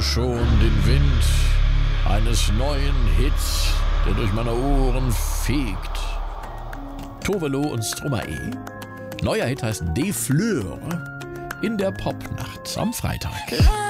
spüre schon den Wind eines neuen Hits, der durch meine Ohren fegt. Tovelo und Stromae. Neuer Hit heißt Des Fleurs in der Popnacht am Freitag.